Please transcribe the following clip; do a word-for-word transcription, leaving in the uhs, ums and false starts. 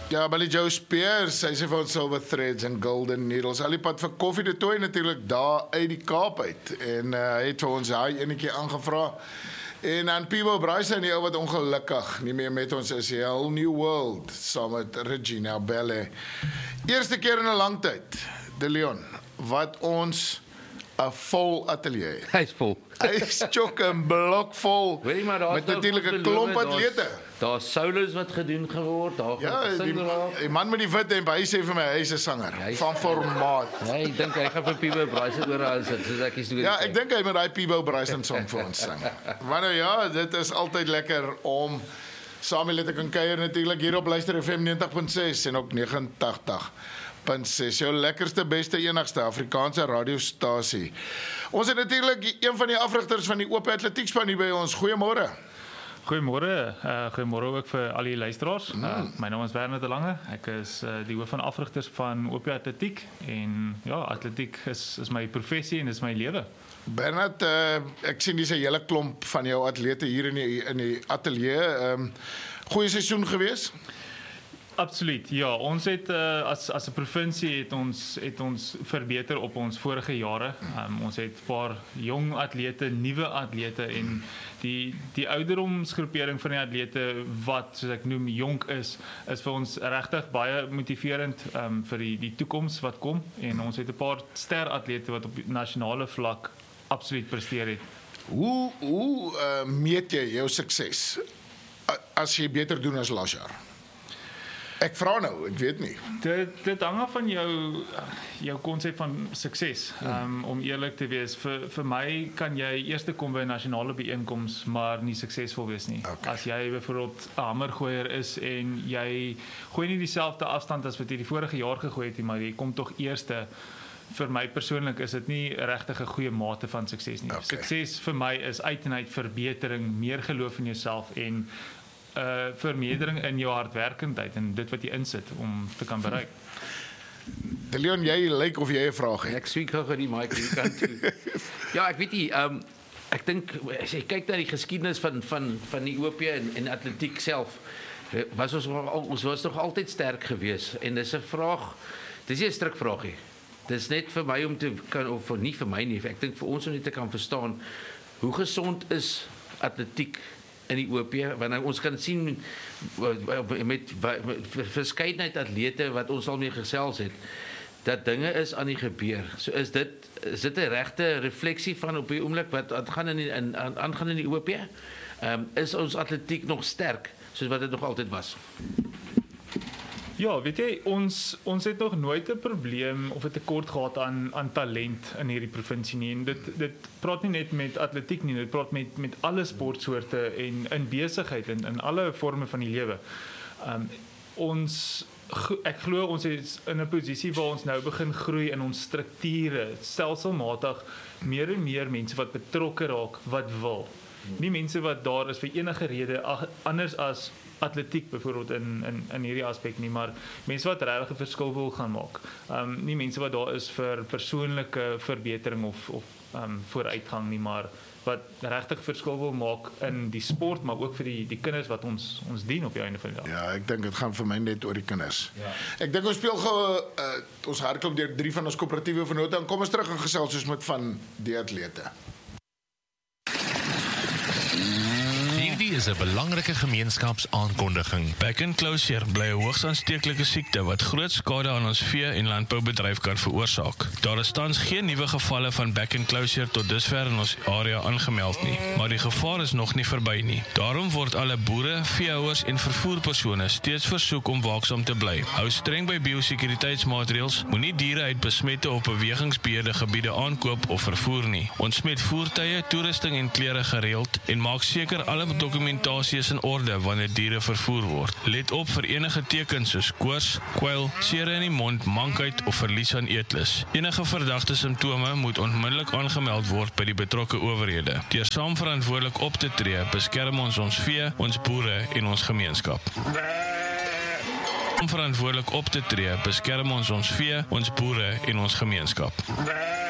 Ja, maar die Joe Spears, hy sê vir ons silver threads en golden needles. Al die pad vir Koffie de Tooi natuurlik daar uit die Kaap uit. En uh, hy het vir ons hy enetjie aangevra. En dan Peebo Bryson, die ou wat ongelukkig nie meer met ons is, die Whole New World, saam met Regina Belle. Eerste keer in 'n lang tyd, De Leon, wat ons 'n vol atelier het. Hy is vol. Hy is chock en blok vol, Weet jy, maar daar's met nou natuurlik 'n goed klomp beloof, atlete. Daar's daar solos wat gedoen geword, daar Ja, gaan die, gesing raak. die man met die wit hemp, hy sê vir my, hy is 'n sanger, Hy is- van formaat. Nee, ek dink hy gaan vir Peebo Bryson oor as dit, soos ek die storie Ja, sê. ek dink hy moet daai Peebo Bryson song vir ons sing. Maar nou ja, dit is altyd lekker om saam met te kan kuier natuurlik hier op Luister F M negentig punt ses en ook negentig punt ses. Jou lekkerste, beste, enigste Afrikaanse radiostasie. Ons het natuurlik een van die afrigters van die Oop Atletiekspan hier by ons. Goeiemôre. Goeiemôre, uh, goeiemôre ook vir al die luisteraars. Mm. Uh, my naam is Bernard de Lange. Ek is uh, die hoof van afrigters van O P Atletiek en ja, atletiek is is my professie en is my lewe. Bernard, uh, ek sien dis 'n hele klomp van jou atlete hier in die in die ateljee. Um, goeie seisoen gewees? Absoluut. Ja, ons het uh, as as 'n provinsie het ons het ons verbeter op ons vorige jare. Um, ons het 'n paar jong atlete, nuwe atlete en die die ouderdomsgroepering van die atlete wat soos ek noem jonk is, is vir ons regtig baie motiverend um, vir die die toekoms wat kom en ons het 'n paar ster atlete wat op nasionale vlak absoluut presteer het. Hoe hoe uh, meet jy jou sukses as jy beter doen as laas jaar? Ek vra nou, ek weet nie. Dit dit hang af van jou jou konsep van sukses. Um, om eerlik te wees, vir vir my kan jy eers kom by 'n nasionale byeenkoms, maar nie suksesvol wees nie. Okay. As jy byvoorbeeld 'n hamergooier is en jy gooi nie dieselfde afstand as wat jy die vorige jaar gegooi het nie, maar jy kom tog eerste. Vir my persoonlik is dit nie regtig 'n goeie mate van sukses nie. Okay. Sukses vir my is uit en uit verbetering, meer geloof in jouself en uh vermeerdering in jou hardwerkendheid en dit wat jy insit om te kan bereik. De Leon, jy lyk of jy 'n vraag het. Ek sweek gou die mic hier kant toe. Ja, ek weet nie, um, ek dink as jy kyk na die geskiedenis van van van die O P en, en atletiek self, was ons ons was nog altyd sterk geweest en dis 'n vraag, dis nie 'n strikvraagie. Dis net vir my om te kan of vir nie vir my nie, ek dink vir ons om net te kan verstaan hoe gesond is atletiek in die O P, want ons kan sien met, met, met verskeidenheid atlete wat ons al mee gesels het, dat dinge is aan die gebeur. So is dit is dit 'n regte refleksie van op die oomblik wat aangaan in die, in aangaan in die O P? Ehm um, is ons atletiek nog sterk soos wat dit nog altyd was? Ja, weet jy, ons ons het nog nooit 'n probleem of 'n tekort gehad aan aan talent in hierdie provinsie nie. En dit dit praat nie net met atletiek nie, dit praat met met alle sportsoorte en in besigheid en in alle forme van die lewe. Um ons ek glo ons is in 'n posisie waar ons nou begin groei in ons strukture, stelselmatig meer en meer mense wat betrokke raak wat wil. Nie mense wat daar is vir enige rede anders as atletiek byvoorbeeld in in in hierdie aspek nie, maar mense wat regtig 'n verskil wil gaan maak. Um nie mense wat daar is vir persoonlike verbetering of of um vooruitgang nie, maar wat regtig verskil wil maak in die sport, maar ook vir die die kinders wat ons ons dien op die einde van die dag. Ja, ek dink dit gaan vir my net oor die kinders. Ja. Ek dink ons speel gou uh, ons hardloop deur drie van ons koöperatiewe vennote en kom ons terug en gesels soos met van die atlete. Hierdie is 'n belangrike gemeenskapsaankondiging. Back and closure bly 'n hoogs aansteeklike siekte wat groot skade aan ons vee- en landboubedryf kan veroorsaak. Daar is tans geen nuwe gevalle van back and closure tot dusver in ons area aangemeld nie, maar die gevaar is nog nie verby nie. Daarom word alle boere, veehouers en vervoerpersone steeds versoek om waaksaam te bly. Hou streng by biosekuriteitsmaatreëls, moenie diere uit besmette of bewegingsbeheerde gebiede aankoop of vervoer nie. Ontsmet voertuie, toerusting en klere gereeld en maak seker alle dokumentasie is in orde wanneer diere vervoer word. Let op vir enige tekens soos koors, kwyl, sere in die mond, mankheid of verlies aan eetlus. Enige verdagte simptome moet onmiddellik aangemeld word by die betrokke owerhede. Deur saam verantwoordelik op te tree, beskerm ons ons vee, ons boere en ons gemeenskap. Om verantwoordelik op te tree, beskerm ons ons vee, ons boere en ons gemeenskap.